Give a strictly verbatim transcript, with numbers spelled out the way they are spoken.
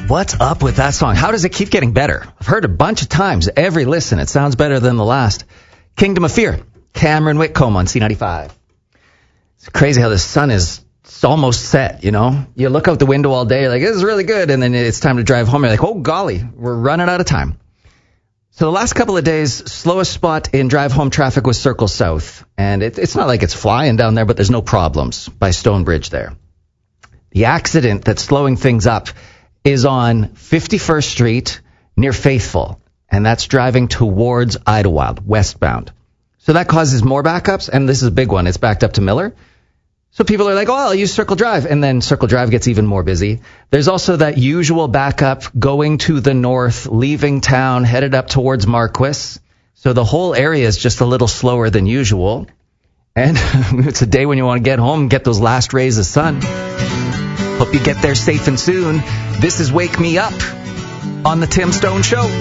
What's up with that song? How does it keep getting better? I've heard it a bunch of times. Every listen, it sounds better than the last. Kingdom of Fear, Cameron Whitcomb on C ninety-five. It's crazy how the sun is almost set, you know? You look out the window all day, like, this is really good, and then it's time to drive home. You're like, oh, golly, we're running out of time. So the last couple of days, slowest spot in drive home traffic was Circle South. And it, it's not like it's flying down there, but there's no problems by Stonebridge there. The accident that's slowing things up is on fifty-first Street near Faithful, and that's driving towards Idlewild, westbound. So that causes more backups, and this is a big one. It's backed up to Miller. So people are like, oh, I'll use Circle Drive, and then Circle Drive gets even more busy. There's also that usual backup going to the north, leaving town, headed up towards Marquis. So the whole area is just a little slower than usual. And it's a day when you want to get home, get those last rays of sun. Hope you get there safe and soon. This is Wake Me Up on the Tim Stone Show.